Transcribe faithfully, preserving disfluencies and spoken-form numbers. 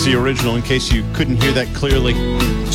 the original in case you couldn't hear that clearly.